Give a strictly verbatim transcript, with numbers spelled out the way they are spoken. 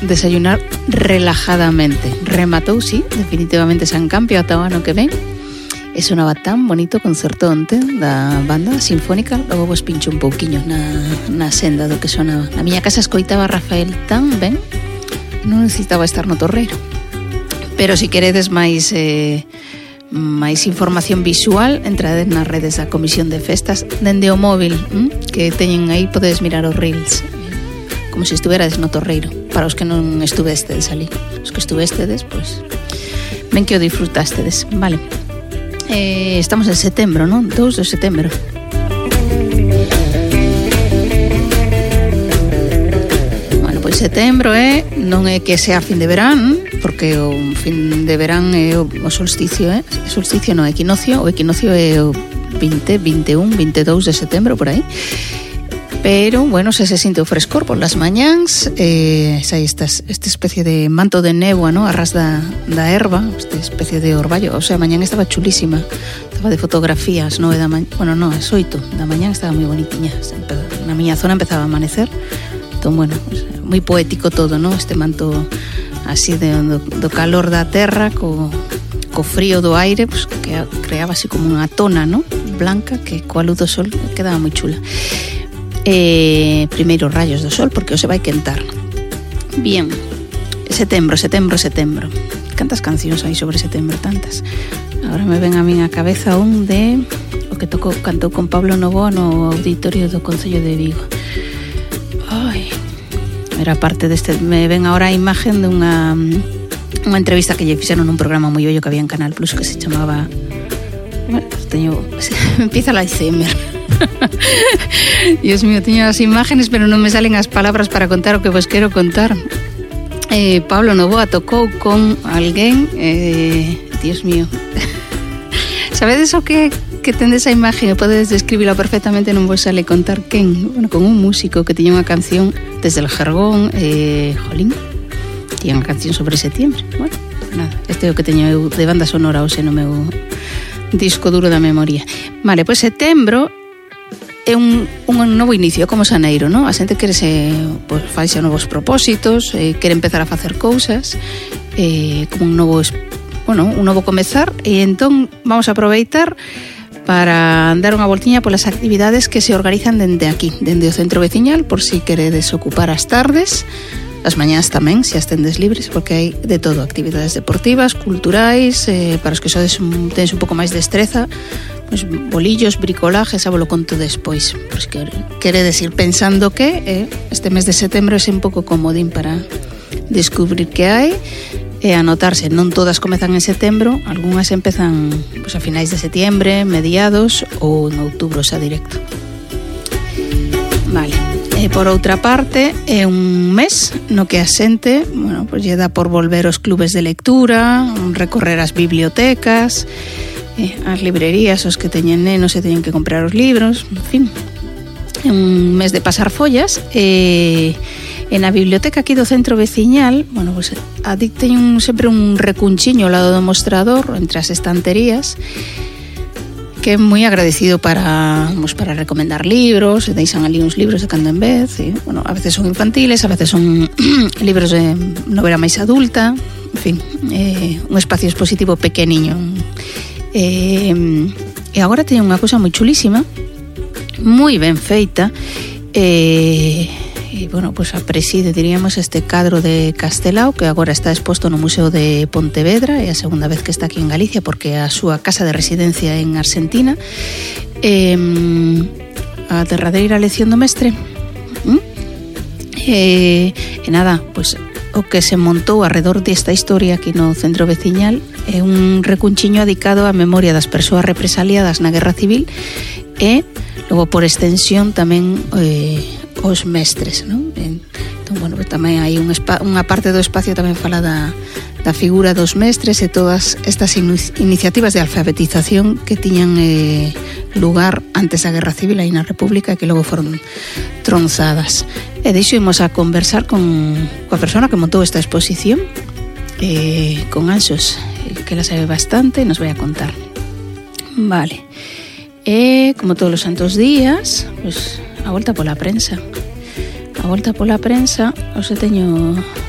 desayunar relajadamente. Rematou, sí, definitivamente San Campio ata o ano que ven. E sonaba tan bonito o concerto onte da banda sinfónica. Logo vos pincho un pouquiño na, na senda do que sonaba. Na miña casa escoitaba a Rafael tan ben, non necesitaba estar no Torreiro. Pero se queredes máis eh, máis información visual, entrades nas redes da Comisión de Festas dende o móvil, hm? que teñen aí, podedes mirar os reels como se estuverades no Torreiro, para os que non estuvestedes ali. Os que estuvestedes, pois ben que o disfrutastedes. Vale. Eh, estamos en setembro, non? dous de setembro. Bueno, pois setembro é, non é que sea fin de verán, porque o fin de verán é o, o solsticio, é? Eh? Solsticio non, equinoccio, o equinoccio é o vinte, vinte e un, vinte e dous de setembro, por aí. Pero, bueno, se se sinte o frescor por las mañáns, eh, hai esta, esta especie de manto de néboa, ¿no? A ras da, da erva, esta especie de orballo. O sea, mañán estaba chulísima, estaba de fotografías, nove da mañán, bueno, no, es oito da mañán, estaba moi bonitiña. Na miña zona empezaba a amanecer, entón, bueno, pues, moi poético todo, ¿no? Este manto así de, do, do calor da terra, co, co frío do aire, pues, que creaba así como unha tona, ¿no? Blanca, que coa luz do sol quedaba moi chula. Eh, primeiro rayos do sol, porque o se vai quentar. Bien, setembro, setembro, setembro. Cantas cancións hai sobre setembro? Tantas. Agora me ven a min a cabeza un de o que tocou, cantou con Pablo Novoa no auditorio do Concello de Vigo. Ai, era parte deste, me ven agora a imagen de unha unha entrevista que lle fixeron nun programa moi ollo que había en Canal Plus que se chamaba, bueno, teño, empieza la Alzheimer. Dios mío, teño as imágenes pero non me salen as palabras para contar o que vos quero contar. eh, Pablo Novoa tocou con alguén, eh, Dios mío, sabedes o que, que tendes a imagen e podedes describila perfectamente, non vos sale contar quen. Bueno, con un músico que tiña unha canción desde el Jergón, eh, jolín, tiña unha canción sobre septiembre. Bueno, nada, este é o que teño eu de banda sonora hoxe no meu disco duro da memoria. Vale, pois setembro é un, un novo inicio, como xaneiro, non? A xente quere se, pois, faixe novos propósitos, eh, quere empezar a facer cousas, eh, como un novo, bueno, un novo comezar, e entón vamos a aproveitar para dar unha voltiña polas actividades que se organizan dende aquí, dende o centro veciñal, por si queredes ocupar as tardes, as mañás tamén, se as tendes libres, porque hai de todo, actividades deportivas, culturais, eh, para os que sodes un, tenes un pouco máis de destreza, pues, bolillos, bricolaje, xa vos lo conto despois. Pois que queredes ir pensando que eh, este mes de setembro é un pouco comodín para descubrir que hai e anotarse. Non todas comezan en setembro, algunhas empezan pues, a finais de setembro, mediados ou en outubro xa directo. Vale. E por outra parte, é un mes no que a xente, bueno, pues lle dá por volver aos clubes de lectura, recorrer as bibliotecas, eh, as librerías, os que teñen nenos e teñen que comprar os libros, en fin, é un mes de pasar follas. E en a biblioteca aquí do centro veciñal, bueno, pues a Dic teñen un, sempre un recunchiño ao lado do mostrador, entre as estanterías, que é moi agradecido para, pues, para recomendar libros, e deixan ali uns libros de cando en vez, e, bueno, a veces son infantiles, a veces son libros de novela máis adulta, en fin, eh, un espacio expositivo pequeniño. E, e agora teñen unha cousa moi chulísima, moi ben feita, e, e bueno, pues a preside, diríamos, este cadro de Castelao, que agora está exposto no Museo de Pontevedra, é a segunda vez que está aquí en Galicia, porque a súa casa de residencia en Argentina. E, a derradeira lección do mestre. ¿Mm? E, e nada, pues o que se montou alrededor desta historia aquí no centro veciñal é un recunchiño dedicado á memoria das persoas represaliadas na Guerra Civil e, logo por extensión, tamén eh, os mestres, non? Entón, bueno, tamén hai un espa- unha parte do espacio tamén fala da, da figura dos mestres e todas estas in- iniciativas de alfabetización que tiñan eh, lugar antes da Guerra Civil aí na República, que logo foron tronzadas. E deixo imos a conversar con coa persona que montou esta exposición, eh, con Anxos, que la sabe bastante e nos vai a contar. Vale. E, como todos os santos días, pues, a volta pola prensa. A volta pola prensa, hoxe teño